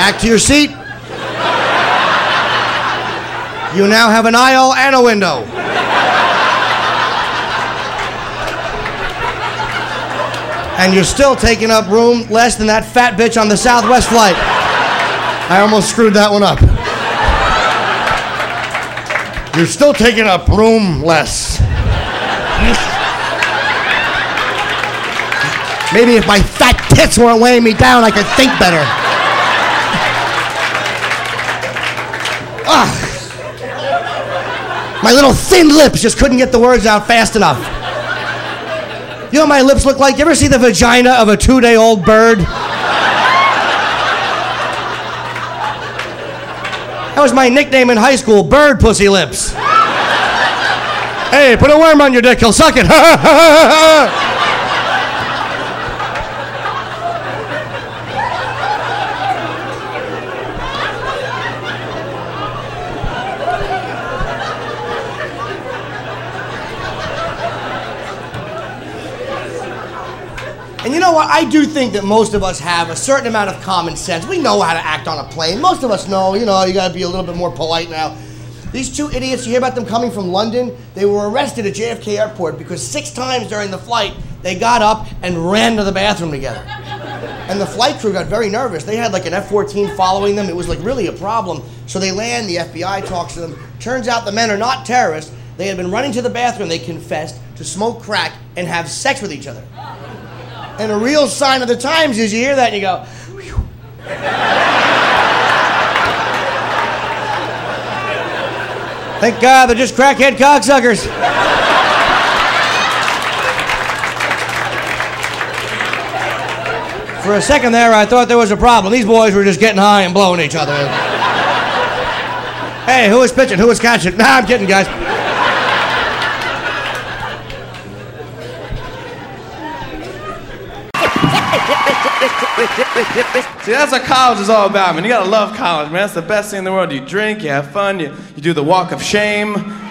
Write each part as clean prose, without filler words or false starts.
Back to your seat. You now have an aisle and a window. And you're still taking up room less than that fat bitch on the Southwest flight. I almost screwed that one up. You're still taking up room less. Maybe if my fat tits weren't weighing me down, I could think better. My little thin lips just couldn't get the words out fast enough. You know what my lips look like? You ever see the vagina of a 2-day-old bird? That was my nickname in high school, Bird Pussy Lips. Hey, put a worm on your dick, he'll suck it. And you know what? I do think that most of us have a certain amount of common sense. We know how to act on a plane. Most of us know, you gotta be a little bit more polite now. These two idiots, you hear about them coming from London? They were arrested at JFK Airport because 6 times during the flight, they got up and ran to the bathroom together. And the flight crew got very nervous. They had like an F-14 following them. It was like really a problem. So they land, the FBI talks to them. Turns out the men are not terrorists. They had been running to the bathroom, they confessed, to smoke crack and have sex with each other. And a real sign of the times is you hear that and you go, whew. Thank God they're just crackhead cocksuckers. For a second there, I thought there was a problem. These boys were just getting high and blowing each other. Hey, who was pitching? Who was catching? Nah, I'm kidding, guys. See, that's what college is all about, man. You gotta love college, man. That's the best thing in the world. You drink, you have fun, you do the walk of shame.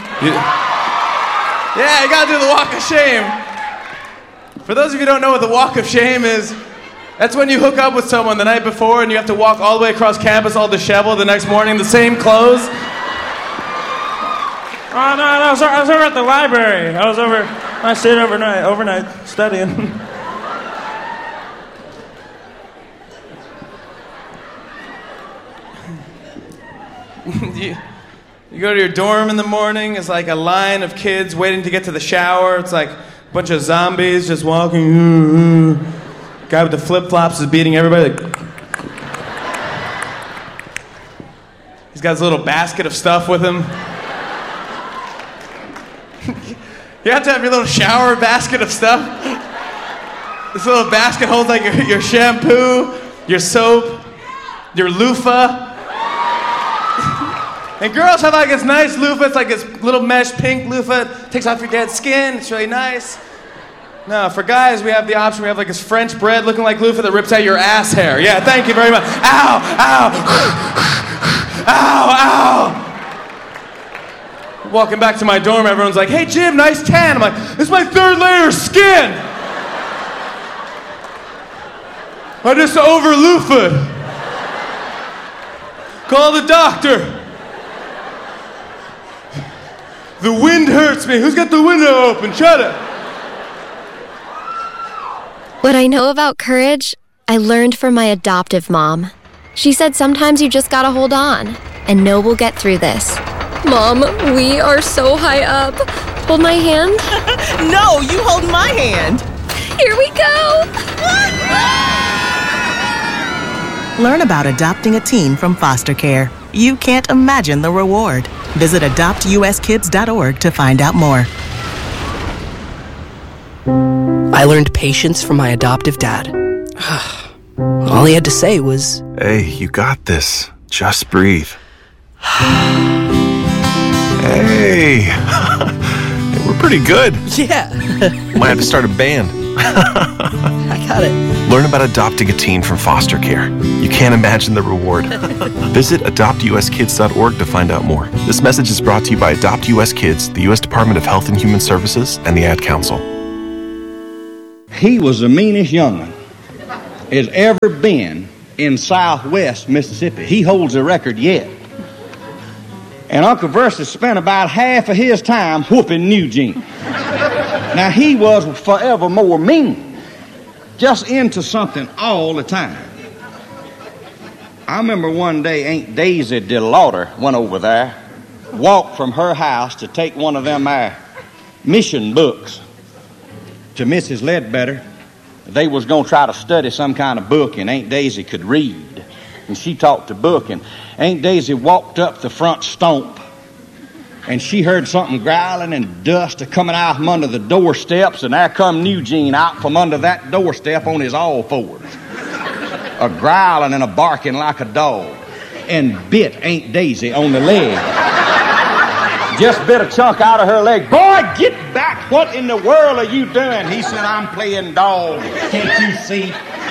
Yeah, you gotta do the walk of shame. For those of you who don't know what the walk of shame is, that's when you hook up with someone the night before and you have to walk all the way across campus all disheveled the next morning in the same clothes. Oh, no, I was over at the library. I stayed overnight studying. You go to your dorm in the morning, it's like a line of kids waiting to get to the shower. It's like a bunch of zombies just walking. Guy with the flip-flops is beating everybody. He's got his little basket of stuff with him. You have to have your little shower basket of stuff. This little basket holds like your shampoo, your soap, your loofah. And girls have like this nice loofah. It's like this little mesh pink loofah. It takes off your dead skin. It's really nice. No, for guys, we have the option. We have like this French bread looking like loofah that rips out your ass hair. Yeah, thank you very much. Ow, ow, ow, ow. Walking back to my dorm, everyone's like, hey, Jim, nice tan. I'm like, this is my 3rd layer of skin. I just over-loofah'd. Call the doctor. The wind hurts me. Who's got the window open? Shut up. What I know about courage, I learned from my adoptive mom. She said sometimes you just gotta hold on and know we'll get through this. Mom, we are so high up. Hold my hand. No, you hold my hand. Here we go. Learn about adopting a teen from foster care. You can't imagine the reward. Visit adoptuskids.org to find out more. I learned patience from my adoptive dad. All he had to say was, hey, you got this. Just breathe. Hey, we're pretty good. yeah. Might have to start a band. I got it. Learn about adopting a teen from foster care. You can't imagine the reward. Visit adoptuskids.org to find out more. This message is brought to you by Adopt US Kids, the U.S. Department of Health and Human Services, and the Ad Council. He was the meanest young'un as ever been in Southwest Mississippi. He holds the record yet. And Uncle Versus spent about half of his time whooping Eugene. Now, he was forevermore mean, just into something all the time. I remember one day Aunt Daisy DeLauder went over there, walked from her house to take one of them mission books to Mrs. Ledbetter. They was going to try to study some kind of book, and Aunt Daisy could read. And she taught the book, and Aunt Daisy walked up the front stump, and she heard something growling and dust coming out from under the doorsteps, and there come Eugene out from under that doorstep on his all fours, a growling and a barking like a dog, and bit Aunt Daisy on the leg. Just bit a chunk out of her leg. Boy, get back. What in the world are you doing? He said, I'm playing dog. Can't you see?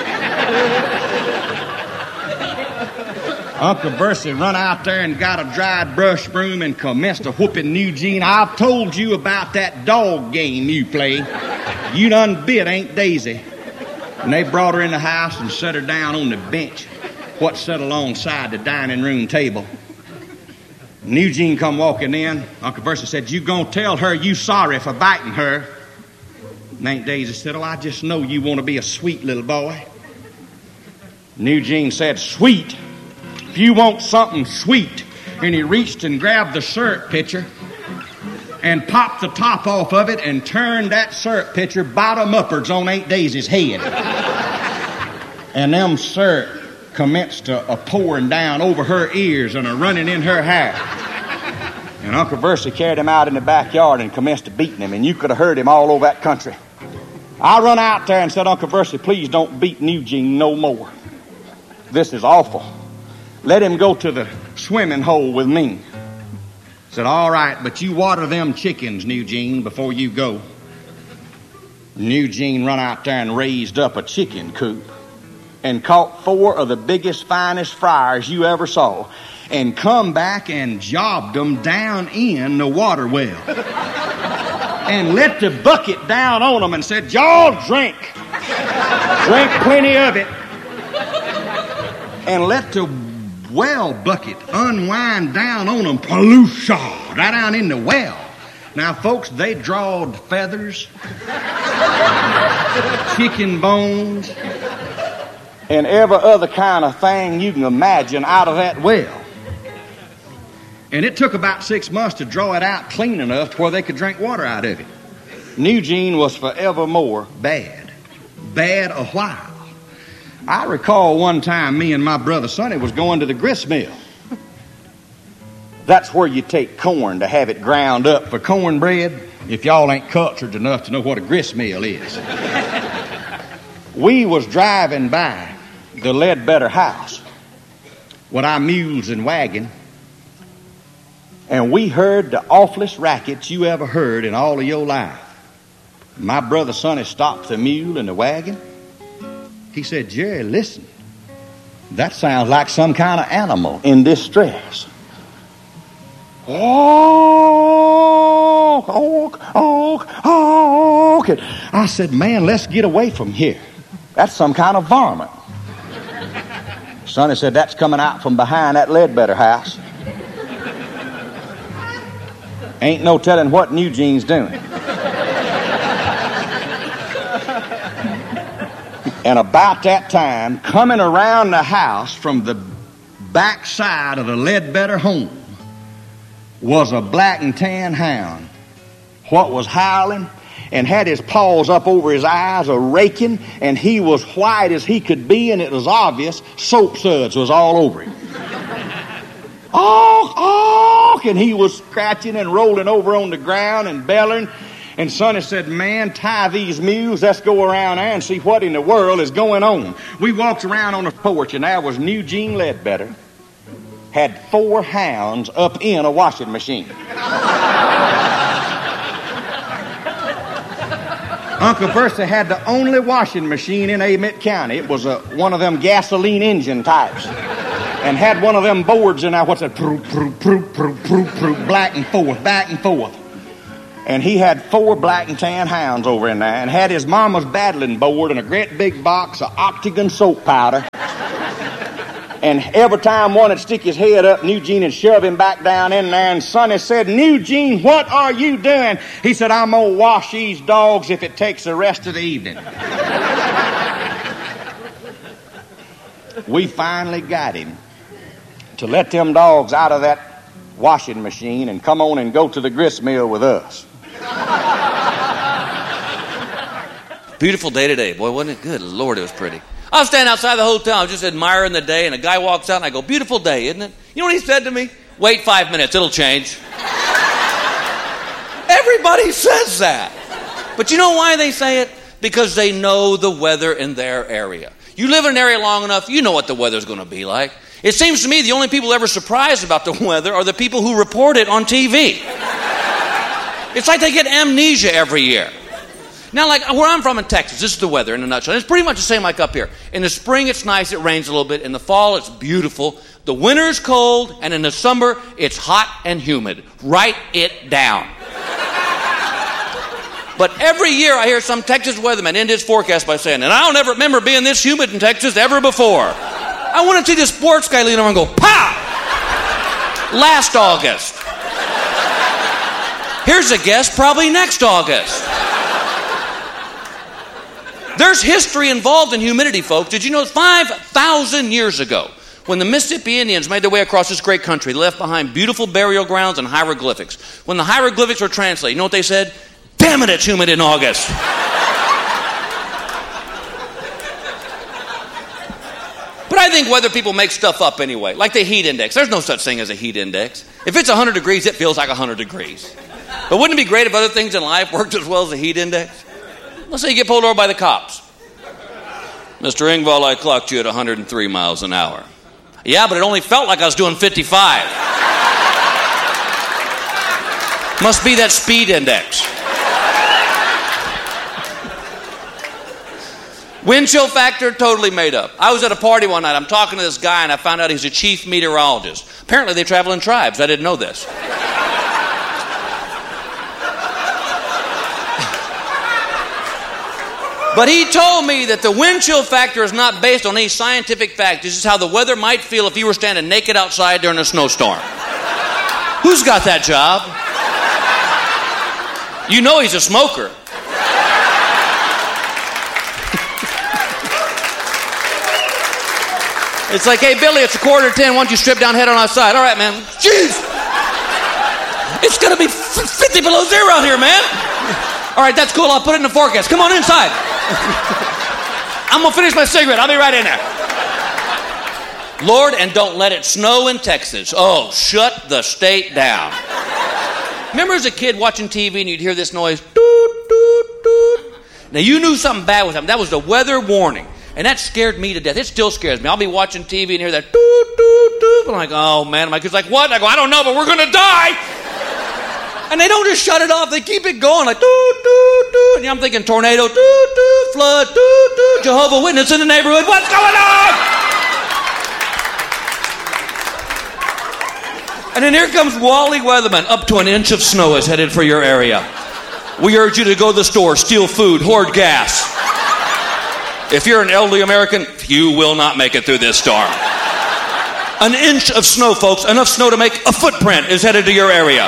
Uncle Bercy run out there and got a dried brush broom and commenced a whooping Eugene. I've told you about that dog game you play. You done bit Aunt Daisy. And they brought her in the house and set her down on the bench what sat alongside the dining room table. And Eugene come walking in. Uncle Bercy said, you gonna tell her you sorry for biting her? And Aunt Daisy said, oh, I just know you want to be a sweet little boy. And Eugene said, sweet? If you want something sweet. And he reached and grabbed the syrup pitcher and popped the top off of it and turned that syrup pitcher bottom upwards on Aunt Daisy's head. And them syrup commenced a pouring down over her ears and a running in her hair. And Uncle Bercy carried him out in the backyard and commenced to beating him, and you could have heard him all over that country. I run out there and said, Uncle Bercy, please don't beat Eugene no more. This is awful. Let him go to the swimming hole with me. Said, all right, but you water them chickens, Eugene, before you go. And Eugene run out there and raised up a chicken coop and caught 4 of the biggest, finest fryers you ever saw, and come back and jobbed them down in the water well. And let the bucket down on them and said, y'all drink. Drink plenty of it. And let the well bucket unwind down on them, palusha, right down in the well. Now, folks, they drawed feathers, chicken bones, and every other kind of thing you can imagine out of that well. And it took about 6 months to draw it out clean enough to where they could drink water out of it. Eugene was forevermore bad. Bad a while. I recall one time me and my brother Sonny was going to the grist mill. That's where you take corn to have it ground up for cornbread, if y'all ain't cultured enough to know what a grist mill is. We was driving by the Ledbetter house with our mules and wagon, and we heard the awfulest rackets you ever heard in all of your life. My brother Sonny stopped the mule and the wagon. He said, Jerry, listen, that sounds like some kind of animal in distress. Oh. I said, man, let's get away from here. That's some kind of varmint. Sonny said, that's coming out from behind that Ledbetter house. Ain't no telling what Eugene's doing. And about that time, coming around the house from the back side of the Ledbetter home was a black and tan hound. What was howling and had his paws up over his eyes, a-raking, and he was white as he could be, and it was obvious soap suds was all over him. Oh, and he was scratching and rolling over on the ground and bellowing. And Sonny said, man, tie these mules. Let's go around there and see what in the world is going on. We walked around on the porch, and there was Eugene Ledbetter. Had 4 hounds up in a washing machine. Uncle Bercy had the only washing machine in Amite County. It was one of them gasoline engine types. And had one of them boards in there, what's that? Back and forth, back and forth. And he had 4 black and tan hounds over in there and had his mama's battling board and a great big box of Octagon soap powder And every time one would stick his head up, Eugene would shove him back down in there. And Sonny said, Eugene, what are you doing? He said, I'm going to wash these dogs if it takes the rest of the evening. We finally got him to let them dogs out of that washing machine and come on and go to the grist mill with us. Beautiful day today. Boy, wasn't it good? Lord, it was pretty. I was standing outside the hotel. I was just admiring the day, and a guy walks out, and I go, beautiful day, isn't it? You know what he said to me? Wait 5 minutes. It'll change. Everybody says that. But you know why they say it? Because they know the weather in their area. You live in an area long enough, you know what the weather's going to be like. It seems to me the only people ever surprised about the weather are the people who report it on TV. It's like they get amnesia every year. Now, like where I'm from in Texas, this is the weather in a nutshell. It's pretty much the same like up here. In the spring, it's nice, it rains a little bit. In the fall, it's beautiful. The winter is cold, and in the summer, it's hot and humid. Write it down. But every year, I hear some Texas weatherman end his forecast by saying, and I don't ever remember being this humid in Texas ever before. I want to see the sports guy lean over and go, pow! Last August. Here's a guess, probably next August. There's history involved in humidity, folks. Did you know 5,000 years ago, when the Mississippi Indians made their way across this great country, they left behind beautiful burial grounds and hieroglyphics. When the hieroglyphics were translated, you know what they said? Damn it, it's humid in August. But I think weather people make stuff up anyway, like the heat index. There's no such thing as a heat index. If it's 100 degrees, it feels like 100 degrees. But wouldn't it be great if other things in life worked as well as the heat index? Let's say you get pulled over by the cops. Mr. Engvall, I clocked you at 103 miles an hour. Yeah, but it only felt like I was doing 55. Must be that speed index. Wind chill factor, totally made up. I was at a party one night. I'm talking to this guy, and I found out he's a chief meteorologist. Apparently, they travel in tribes. I didn't know this. But he told me that the wind chill factor is not based on any scientific fact. This is how the weather might feel if you were standing naked outside during a snowstorm. Who's got that job? You know he's a smoker. It's like, hey, Billy, it's 9:45. Why don't you strip down, head on outside? All right, man. Jeez. It's going to be 50 below zero out here, man. All right, that's cool. I'll put it in the forecast. Come on inside. I'm going to finish my cigarette. I'll be right in there. Lord, and don't let it snow in Texas. Oh, shut the state down. Remember as a kid watching TV and you'd hear this noise? Doot, doot, doot. Now, you knew something bad was happening. That was the weather warning. And that scared me to death. It still scares me. I'll be watching TV and hear that doot, doot, doot. I'm like, oh, man. My kid's like, what? I go, I don't know, but we're going to die. And they don't just shut it off. They keep it going like doot, doot, doot. And I'm thinking tornado, doot, doot, flood, doot, doot, Jehovah's Witness in the neighborhood. What's going on? And then here comes Wally Weatherman. Up to an inch of snow is headed for your area. We urge you to go to the store, steal food, hoard gas. If you're an elderly American, you will not make it through this storm. An inch of snow, folks, enough snow to make a footprint is headed to your area.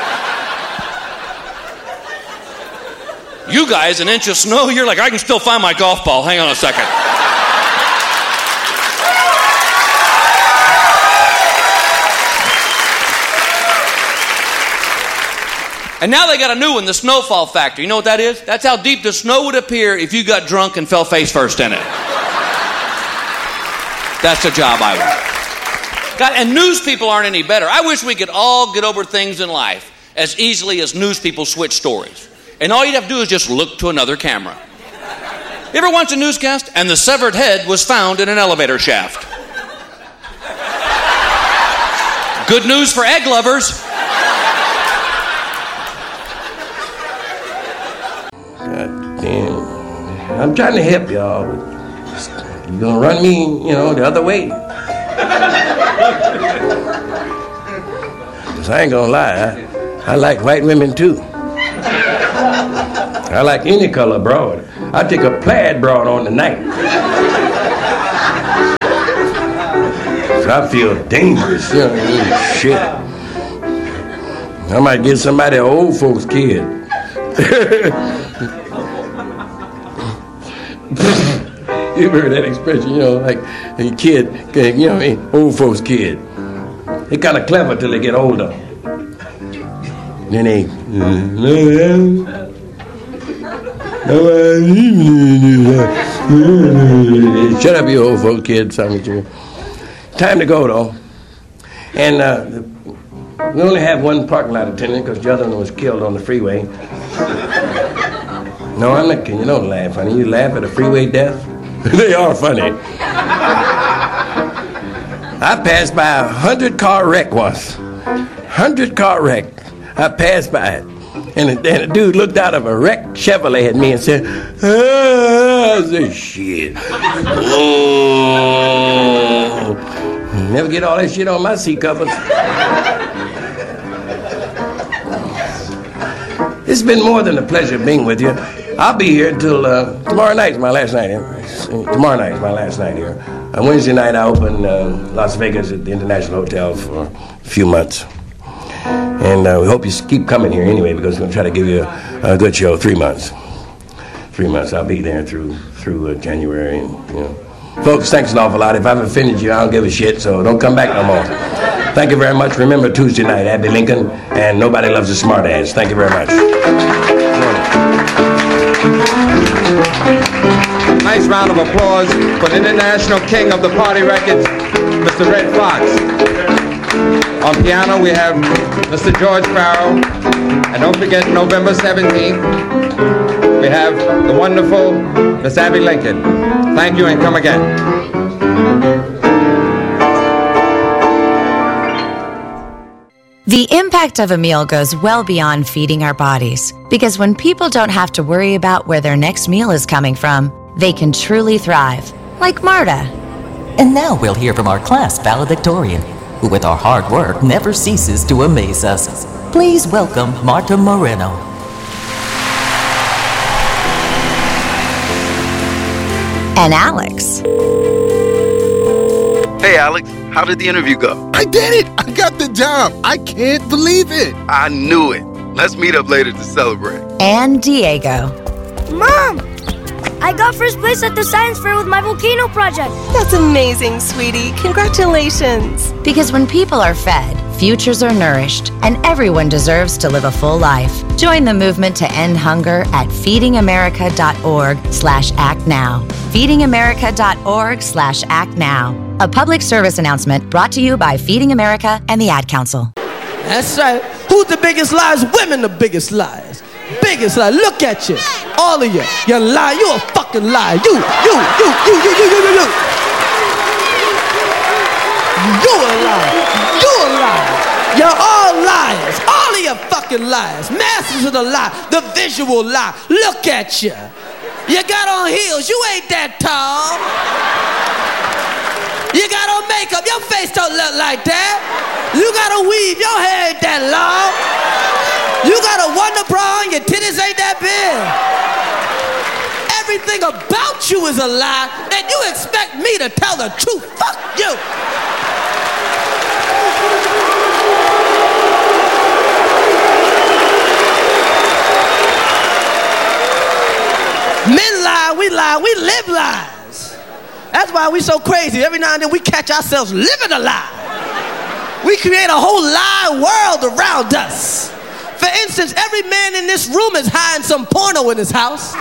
You guys, an inch of snow, you're like, I can still find my golf ball. Hang on a second. And now they got a new one, the snowfall factor. You know what that is? That's how deep the snow would appear if you got drunk and fell face first in it. That's the job I want. God, and news people aren't any better. I wish we could all get over things in life as easily as news people switch stories. And all you'd have to do is just look to another camera. You ever watch a newscast? And the severed head was found in an elevator shaft. Good news for egg lovers. I'm trying to help y'all, but you're gonna run me, the other way. 'Cause I ain't gonna lie, I like white women too. I like any color broad. I'll take a plaid broad on tonight. I feel dangerous. You know what I mean? Shit. I might get somebody an old folks kid. You heard that expression, you know, like a kid, you know what I mean? Old folks kid. They kind of clever till they get older. Then they... Shut up, you old folk kid. Time to go, though. And we only have one parking lot attendant because the other one was killed on the freeway. No, I'm not kidding. You don't laugh, honey. You laugh at a freeway death? They are funny. I passed by a 100-car wreck once. 100-car wreck. I passed by it. And a dude looked out of a wrecked Chevrolet at me and said, I said, shit. Oh. Never get all that shit on my seat covers. It's been more than a pleasure being with you. I'll be here until tomorrow night's my last night here. Tomorrow night is my last night here. On Wednesday night, I open Las Vegas at the International Hotel for a few months. And we hope you keep coming here anyway, because we're going to try to give you a good show. 3 months. 3 months. I'll be there through January. And, you know. Folks, thanks an awful lot. If I've offended you, I don't give a shit, so don't come back no more. Thank you very much. Remember Tuesday night, Abbey Lincoln, and Nobody Loves a Smart Ass. Thank you very much. Nice round of applause for the international king of the party records, Mr. Red Fox. On piano, we have Mr. George Farrell. And don't forget, November 17th, we have the wonderful Miss Abbey Lincoln. Thank you and come again. The impact of a meal goes well beyond feeding our bodies, because when people don't have to worry about where their next meal is coming from, they can truly thrive, like Marta. And now we'll hear from our class valedictorian, who with our hard work never ceases to amaze us. Please welcome Marta Moreno. And Alex. Hey, Alex, how did the interview go? I did it! I got the job! I can't believe it! I knew it. Let's meet up later to celebrate. And Diego. Mom! I got first place at the science fair with my volcano project. That's amazing, sweetie. Congratulations. Because when people are fed, futures are nourished, and everyone deserves to live a full life. Join the movement to end hunger at feedingamerica.org/actnow. feedingamerica.org/actnow. A public service announcement brought to you by Feeding America and the Ad Council. That's right. Who's the biggest liars? Women the biggest liars. Biggest liar. Look at you. All of you. You're lying. You're a fucking liar. You. You're a liar. You're a liar. You're all liars. All of you fucking liars. Masters of the lie. The visual lie. Look at you. You got on heels. You ain't that tall. You got on makeup. Your face don't look like that. You got a weave. Your hair ain't that long. You got a wonder bra and your titties ain't that big. Everything about you is a lie, and you expect me to tell the truth. Fuck you. Men lie, we live lies. That's why we so crazy. Every now and then we catch ourselves living a lie. We create a whole lie world around us. For instance, every man in this room is hiding some porno in his house.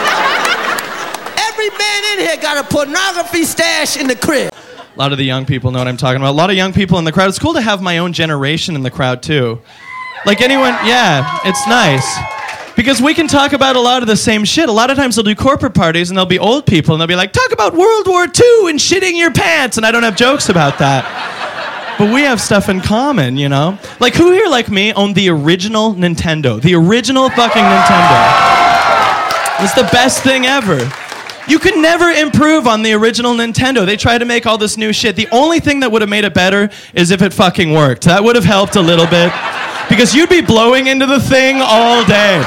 Every man in here got a pornography stash in the crib. A lot of the young people know what I'm talking about. A lot of young people in the crowd. It's cool to have my own generation in the crowd, too. Like anyone, yeah, it's nice. Because we can talk about a lot of the same shit. A lot of times they'll do corporate parties and there'll be old people and they'll be like, talk about World War II and shitting your pants. And I don't have jokes about that. But we have stuff in common, you know? Like, who here, like me, owned the original Nintendo? The original fucking Nintendo. It's the best thing ever. You could never improve on the original Nintendo. They tried to make all this new shit. The only thing that would have made it better is if it fucking worked. That would have helped a little bit. Because you'd be blowing into the thing all day.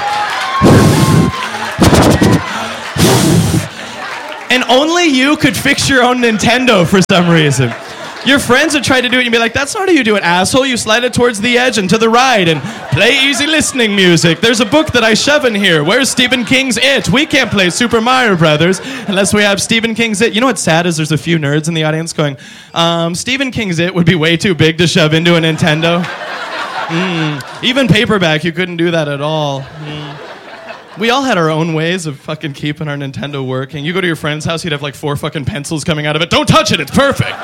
And only you could fix your own Nintendo for some reason. Your friends would try to do it, and you'd be like, that's not how you do it, asshole. You slide it towards the edge and to the right and play easy listening music. There's a book that I shove in here. Where's Stephen King's It? We can't play Super Mario Brothers unless we have Stephen King's It. You know what's sad is there's a few nerds in the audience going, Stephen King's It would be way too big to shove into a Nintendo. Even paperback, you couldn't do that at all. We all had our own ways of fucking keeping our Nintendo working. You go to your friend's house, you'd have like 4 fucking pencils coming out of it. Don't touch it, it's perfect.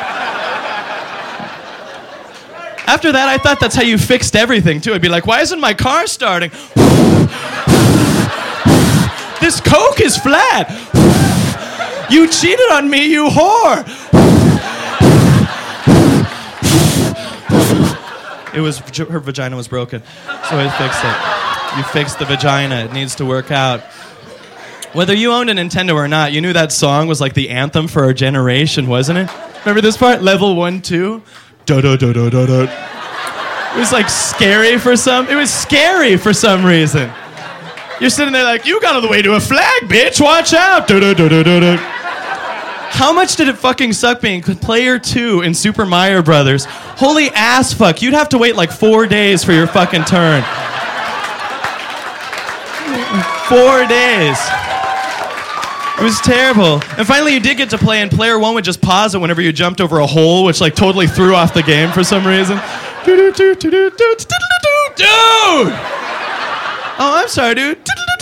After that, I thought that's how you fixed everything, too. I'd be like, why isn't my car starting? This Coke is flat. You cheated on me, you whore. Her vagina was broken, so I fixed it. You fixed the vagina. It needs to work out. Whether you owned a Nintendo or not, you knew that song was like the anthem for our generation, wasn't it? Remember this part? Level 1, 2. Da-da-da-da-da-da. It was like scary for some. It was scary for some reason. You're sitting there like, you got all the way to a flag, bitch. Watch out. Da-da-da-da-da-da. How much did it fucking suck being player 2 in Super Mario Brothers? Holy ass fuck. You'd have to wait like 4 days for your fucking turn. 4 days. It was terrible. And finally you did get to play, and player 1 would just pause it whenever you jumped over a hole, which like totally threw off the game for some reason. Dude! Oh, I'm sorry, dude.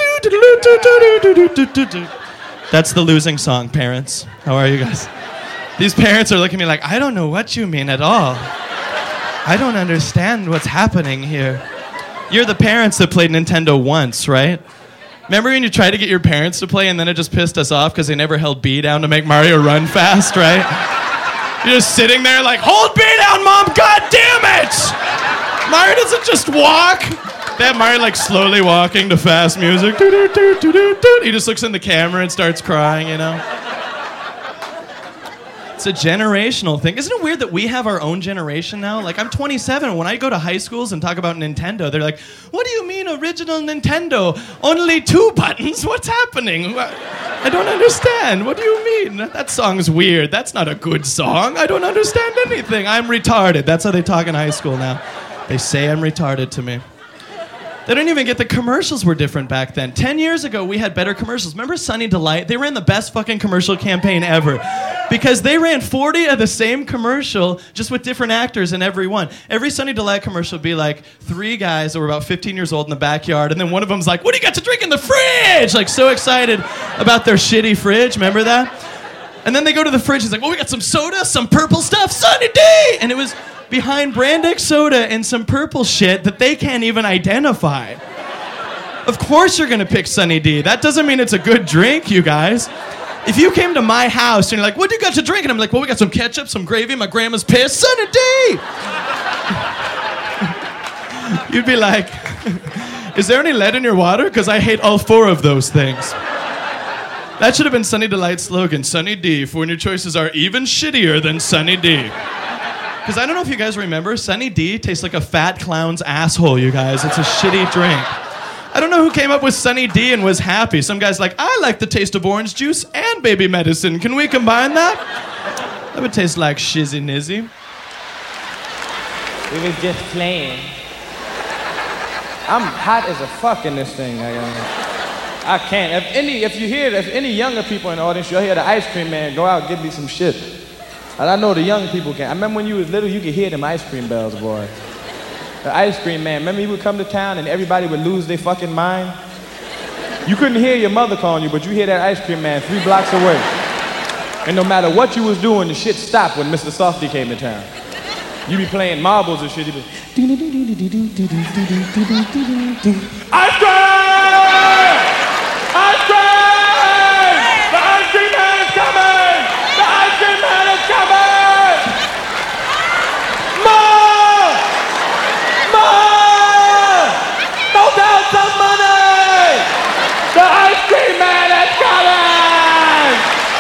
That's the losing song, parents. How are you guys? These parents are looking at me like, I don't know what you mean at all. I don't understand what's happening here. You're the parents that played Nintendo once, right? Remember when you tried to get your parents to play and then it just pissed us off because they never held B down to make Mario run fast, right? You're just sitting there like, hold B down, Mom, God damn it! Mario doesn't just walk. They have Mario like slowly walking to fast music. He just looks in the camera and starts crying, you know? It's a generational thing. Isn't it weird that we have our own generation now? Like, I'm 27. When I go to high schools and talk about Nintendo, they're like, what do you mean original Nintendo? Only 2 buttons? What's happening? I don't understand. What do you mean? That song's weird. That's not a good song. I don't understand anything. I'm retarded. That's how they talk in high school now. They say I'm retarded to me. They don't even get the commercials were different back then. 10 years ago, we had better commercials. Remember Sunny Delight? They ran the best fucking commercial campaign ever. Because they ran 40 of the same commercial, just with different actors in every one. Every Sunny Delight commercial would be like 3 guys that were about 15 years old in the backyard, and then one of them's like, what do you got to drink in the fridge? Like, so excited about their shitty fridge. Remember that? And then they go to the fridge, he's like, well, we got some soda, some purple stuff, Sunny D! And it was behind Brandex soda and some purple shit that they can't even identify. Of course you're gonna pick Sunny D. That doesn't mean it's a good drink, you guys. If you came to my house and you're like, what do you got to drink? And I'm like, well, we got some ketchup, some gravy, my grandma's pissed, Sunny D! You'd be like, is there any lead in your water? Because I hate all 4 of those things. That should have been Sunny Delight's slogan, Sunny D, for when your choices are even shittier than Sunny D. Because I don't know if you guys remember, Sunny D tastes like a fat clown's asshole, you guys. It's a shitty drink. I don't know who came up with Sunny D and was happy. Some guy's like, I like the taste of orange juice and baby medicine. Can we combine that? That would taste like shizzy nizzy. We was just playing. I'm hot as a fuck in this thing. I can't. If any younger people in the audience, you'll hear the ice cream man go out and give me some shit. And I know the young people can. I remember when you was little, you could hear them ice cream bells, boy. The ice cream man, remember he would come to town and everybody would lose their fucking mind? You couldn't hear your mother calling you, but you hear that ice cream man 3 blocks away. And no matter what you was doing, the shit stopped when Mr. Softy came to town. You be playing marbles and shit, he be... Ice cream! Ice cream! The ice cream man is coming! The ice cream man is coming! More! More! Throw down some money! The ice cream man is coming!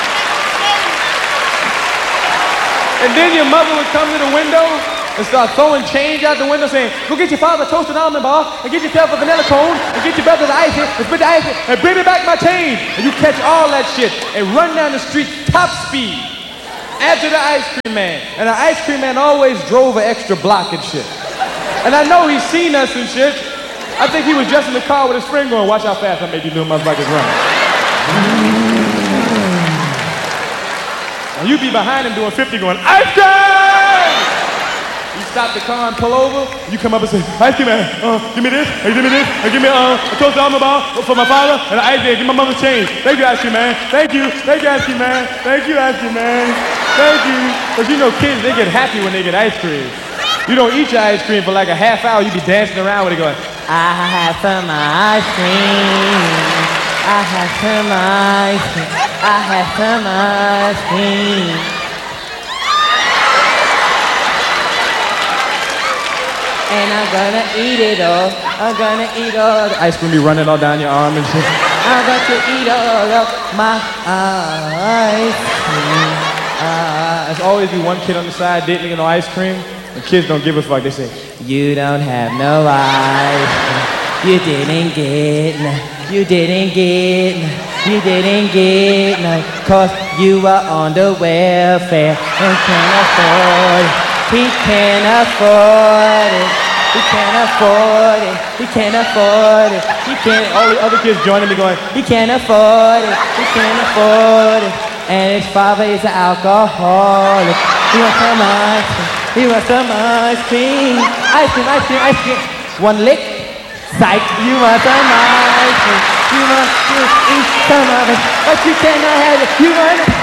And then your mother would come to the window and start throwing change out the window saying, go get your father a toasted almond bar and get yourself a vanilla cone and get your brother the ice and spit the ice and bring me back my change. And you catch all that shit and run down the street top speed Add to the ice cream man. And the ice cream man always drove an extra block and shit. And I know he's seen us and shit. I think he was just in the car with his friend going, watch how fast I make these little motherfuckers run. And you be behind him doing 50 going, ice cream! You stop the car and pull over, you come up and say, ice cream man, give me this, give me this, give me a toasted almond bar for my father, and an ice cream, give my mother change. Thank you, ice cream man. Thank you, ice cream man. Thank you, ice cream man. Thank you. Because you know kids, they get happy when they get ice cream. You don't eat your ice cream for like a half hour, you be dancing around with it going, I have some ice cream. I have some ice cream. I have some ice cream. And I'm gonna eat it all. I'm gonna eat all. The ice cream be running all down your arm and shit. I'm going to eat all of my ice cream. There's always be one kid on the side didn't get no ice cream. The kids don't give a fuck. They say, you don't have no ice cream. You didn't get none. You didn't get none. You didn't get none. 'Cause you were on the welfare and can't afford it. He can't afford it. He can't afford it. He can't afford it. He can't. All the other kids joining me going, he can't afford it. He can't afford it. And his father is an alcoholic. He wants some ice cream. He wants some ice cream. Ice cream, ice cream, ice cream. One lick. Psych. You want some ice cream. You want to eat some of it, but you cannot have it. You want it.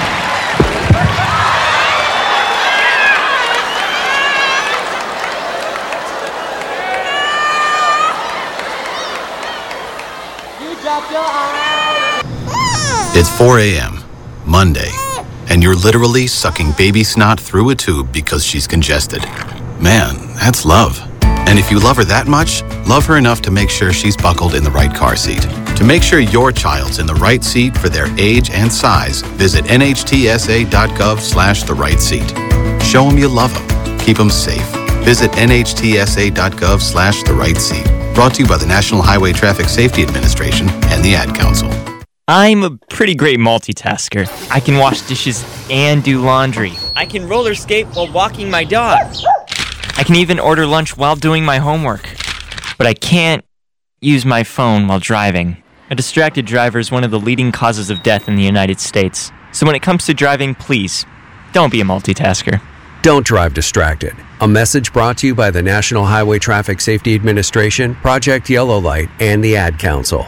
It's 4 a.m., Monday, and you're literally sucking baby snot through a tube because she's congested. Man, that's love. And if you love her that much, love her enough to make sure she's buckled in the right car seat. To make sure your child's in the right seat for their age and size, visit nhtsa.gov/the right seat. Show them you love them. Keep them safe. Visit nhtsa.gov/the right seat. Brought to you by the National Highway Traffic Safety Administration and the Ad Council. I'm a pretty great multitasker. I can wash dishes and do laundry. I can roller skate while walking my dog. I can even order lunch while doing my homework. But I can't use my phone while driving. A distracted driver is one of the leading causes of death in the United States. So when it comes to driving, please, don't be a multitasker. Don't drive distracted. A message brought to you by the National Highway Traffic Safety Administration, Project Yellow Light, and the Ad Council.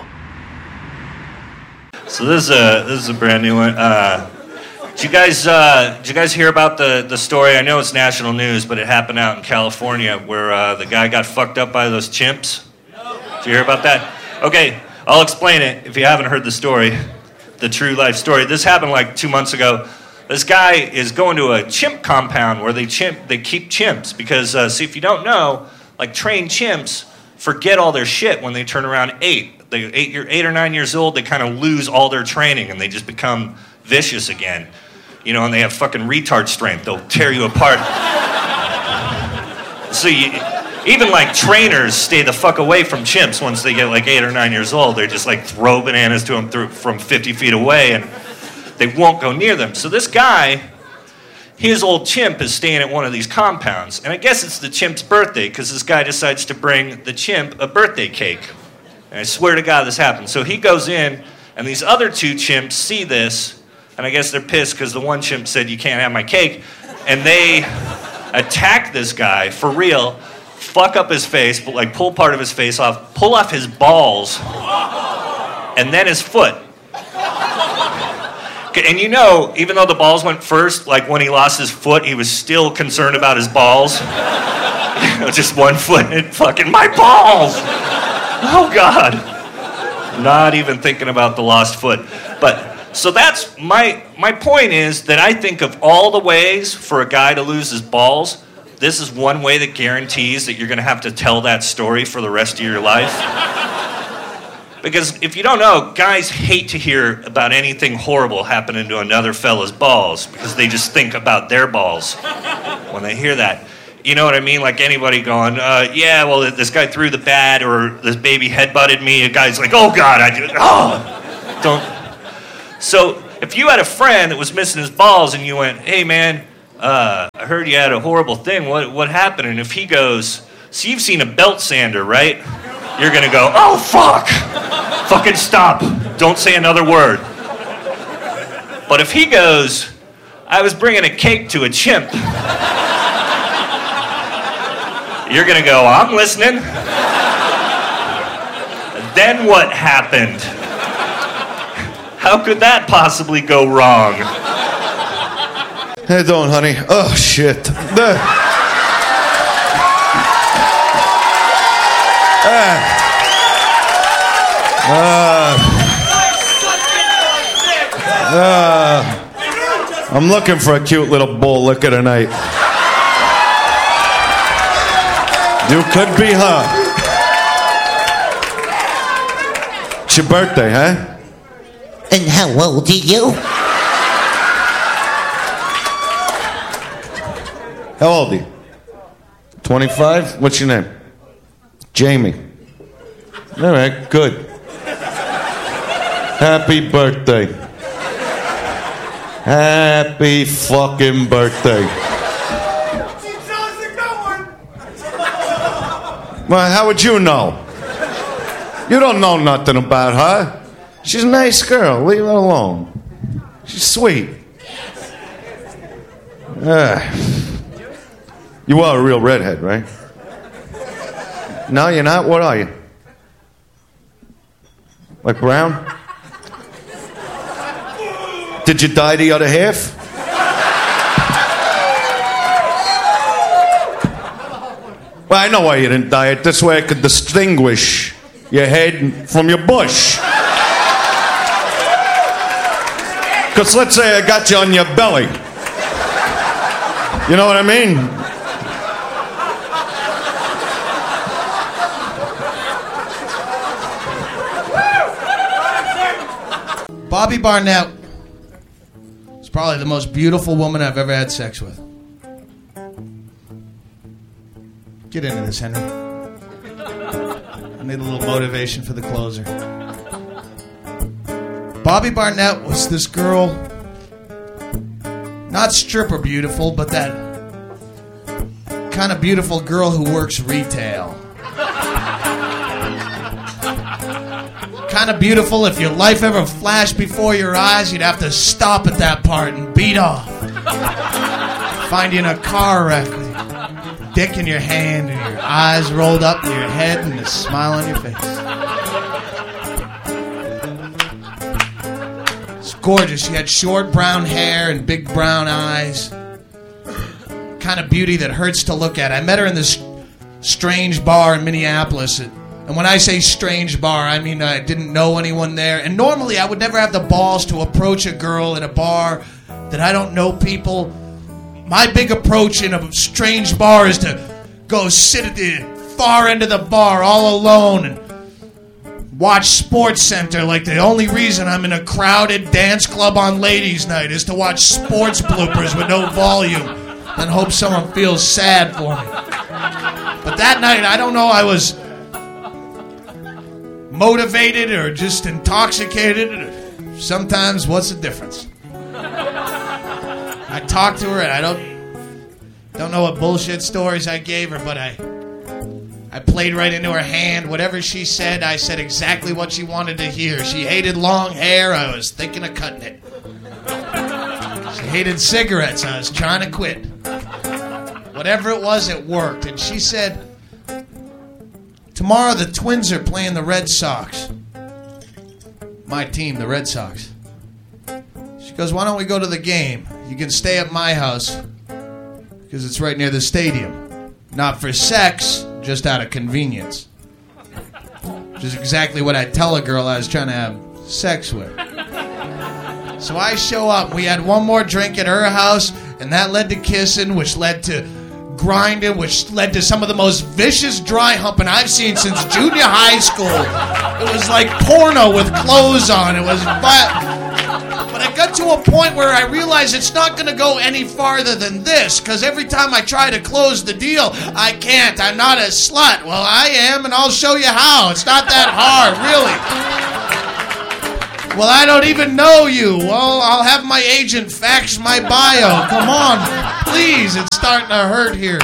So this is a brand new one. Did you guys hear about the story? I know it's national news, but it happened out in California where the guy got fucked up by those chimps. Did you hear about that? Okay, I'll explain it if you haven't heard the story, the true life story. This happened like 2 months ago. This guy is going to a chimp compound where they keep chimps because, see, if you don't know, like trained chimps forget all their shit when they turn around 8. They're 8 or 9 years old, they kind of lose all their training and they just become vicious again. You know, and they have fucking retard strength. They'll tear you apart. So even like trainers stay the fuck away from chimps once they get like 8 or 9 years old. They just like throw bananas to them from 50 feet away and they won't go near them. So this guy, his old chimp is staying at one of these compounds. And I guess it's the chimp's birthday because this guy decides to bring the chimp a birthday cake. And I swear to God this happened. So he goes in, and these other 2 chimps see this, and I guess they're pissed because the one chimp said, you can't have my cake. And they attack this guy for real, fuck up his face, but like pull part of his face off, pull off his balls, and then his foot. And you know, even though the balls went first, like when he lost his foot, he was still concerned about his balls. You know, just one foot and fucking my balls! Oh God. Not even thinking about the lost foot. But, so that's, my point is that I think of all the ways for a guy to lose his balls, this is one way that guarantees that you're gonna have to tell that story for the rest of your life. Because if you don't know, guys hate to hear about anything horrible happening to another fella's balls because they just think about their balls when they hear that. You know what I mean? Like anybody going, yeah, well, this guy threw the bat or this baby headbutted me. A guy's like, oh God, don't. So if you had a friend that was missing his balls and you went, hey man, I heard you had a horrible thing, what happened? And if he goes, so you've seen a belt sander, right? You're gonna go, oh fuck! Fucking stop. Don't say another word. But if he goes, I was bringing a cake to a chimp, you're gonna go, I'm listening. Then what happened? How could that possibly go wrong? How you doing, honey? Oh, shit. I'm looking for a cute little bull liquor tonight. You could be her. It's your birthday, huh? And how old are you? How old are you? 25? What's your name? Jamie. All right, good. Happy birthday. Happy fucking birthday. Well, how would you know? You don't know nothing about her. She's a nice girl. Leave her alone. She's sweet. You are a real redhead, right? No, you're not? What are you? Like brown? Did you dye the other half? Well, I know why you didn't dye it. This way I could distinguish your head from your bush. Because let's say I got you on your belly. You know what I mean? Bobby Barnett is probably the most beautiful woman I've ever had sex with. Get into this, Henry. I need a little motivation for the closer. Bobby Barnett was this girl, not stripper beautiful, but that kind of beautiful girl who works retail. Kind of beautiful, if your life ever flashed before your eyes, you'd have to stop at that part and beat off. Find you in a car wreck with your dick in your hand and your eyes rolled up in your head and a smile on your face. It's gorgeous. She had short brown hair and big brown eyes. Kind of beauty that hurts to look at. I met her in this strange bar in Minneapolis. And when I say strange bar, I mean I didn't know anyone there. And normally I would never have the balls to approach a girl in a bar that I don't know people. My big approach in a strange bar is to go sit at the far end of the bar all alone and watch Sports Center like the only reason I'm in a crowded dance club on ladies' night is to watch sports bloopers with no volume and hope someone feels sad for me. But that night, I don't know, I was motivated or just intoxicated. Sometimes, what's the difference? I talked to her and I don't know what bullshit stories I gave her, but I played right into her hand. Whatever she said, I said exactly what she wanted to hear. She hated long hair. I was thinking of cutting it. She hated cigarettes. I was trying to quit. Whatever it was, it worked. And she said, tomorrow the Twins are playing the Red Sox. My team, the Red Sox. She goes, why don't we go to the game? You can stay at my house because it's right near the stadium. Not for sex, just out of convenience. Which is exactly what I tell a girl I was trying to have sex with. So I show up. We had one more drink at her house, and that led to kissing, which led to grinding, which led to some of the most vicious dry humping I've seen since junior high school. It was like porno with clothes on. It was but I got to a point where I realized it's not going to go any farther than this, because every time I try to close the deal, I can't. I'm not a slut. Well, I am, and I'll show you how. It's not that hard, really. Well, I don't even know you. Well, I'll have my agent fax my bio. Come on, please. It's starting to hurt here.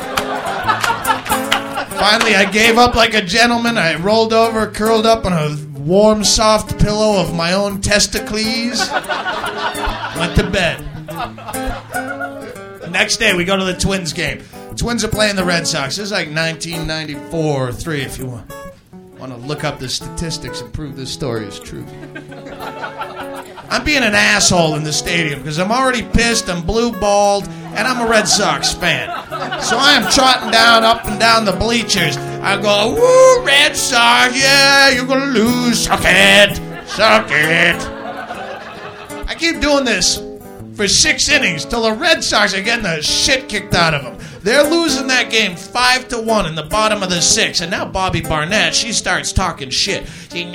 Finally, I gave up like a gentleman. I rolled over, curled up on a warm, soft pillow of my own testicles. Went to bed. The next day, we go to the Twins game. Twins are playing the Red Sox. This is like 1994 or 3 if you want to look up the statistics and prove this story is true. I'm being an asshole in the stadium because I'm already pissed, I'm blue-balled, and I'm a Red Sox fan. So I am trotting down, up and down the bleachers. I go, woo, Red Sox, yeah, you're going to lose. Suck it. Suck it. I keep doing this for 6 innings till the Red Sox are getting the shit kicked out of them. They're losing that game 5-1 in the bottom of the 6th, and now Bobby Barnett, she starts talking shit.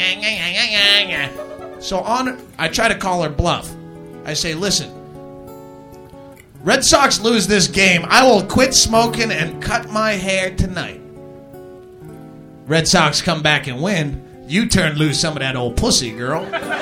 So I try to call her bluff. I say, listen, Red Sox lose this game, I will quit smoking and cut my hair tonight. Red Sox come back and win, you turn loose some of that old pussy, girl.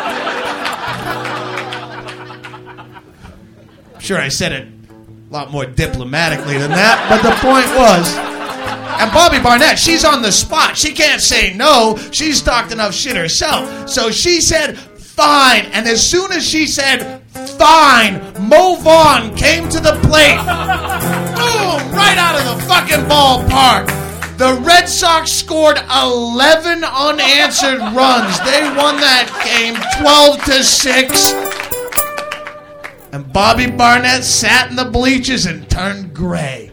Sure, I said it a lot more diplomatically than that, but the point was, and Bobby Barnett, she's on the spot. She can't say no. She's talked enough shit herself. So she said, fine. And as soon as she said, fine, Mo Vaughn came to the plate. Boom, right out of the fucking ballpark. The Red Sox scored 11 unanswered runs. They won that game 12-6. And Bobby Barnett sat in the bleachers and turned gray.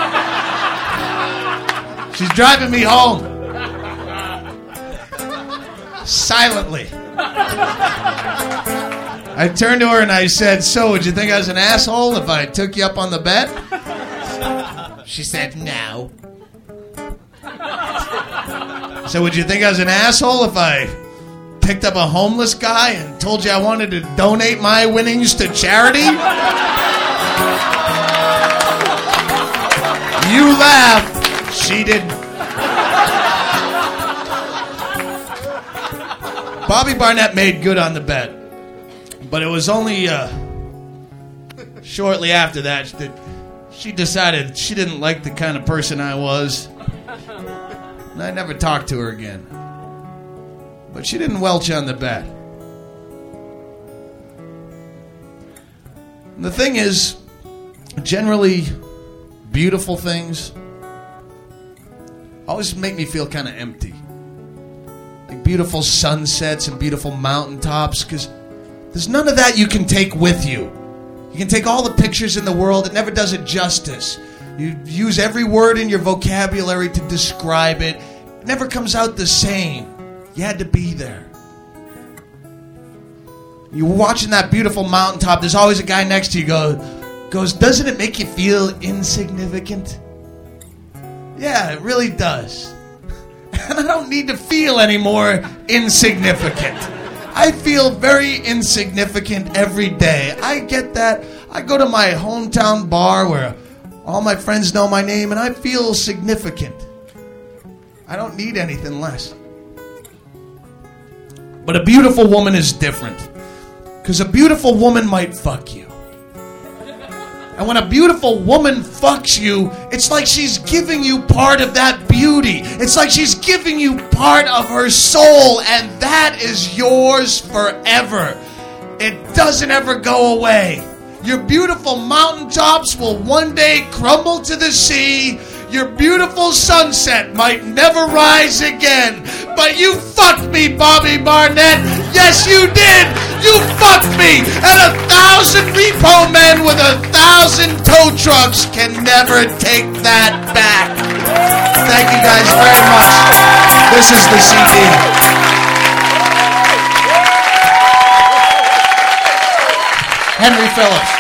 She's driving me home. Silently. I turned to her and I said, so, would you think I was an asshole if I took you up on the bet? She said, no. So would you think I was an asshole if I picked up a homeless guy and told you I wanted to donate my winnings to charity? You laughed. She didn't. Bobby Barnett made good on the bet. But it was only shortly after that she decided she didn't like the kind of person I was. And I never talked to her again. But she didn't welch on the bet. And the thing is, generally, beautiful things always make me feel kind of empty. Like beautiful sunsets and beautiful mountaintops, because there's none of that you can take with you. You can take all the pictures in the world, it never does it justice. You use every word in your vocabulary to describe it. It never comes out the same. You had to be there. You're watching that beautiful mountaintop. There's always a guy next to you goes, doesn't it make you feel insignificant? Yeah, it really does. And I don't need to feel any more insignificant. I feel very insignificant every day. I get that. I go to my hometown bar where all my friends know my name and I feel significant. I don't need anything less. But a beautiful woman is different. Because a beautiful woman might fuck you. And when a beautiful woman fucks you, it's like she's giving you part of that beauty. It's like she's giving you part of her soul, and that is yours forever. It doesn't ever go away. Your beautiful mountaintops will one day crumble to the sea. Your beautiful sunset might never rise again. But you fucked me, Bobby Barnett. Yes, you did. You fucked me. And 1,000 repo men with 1,000 tow trucks can never take that back. Thank you guys very much. This is the CD. Henry Phillips.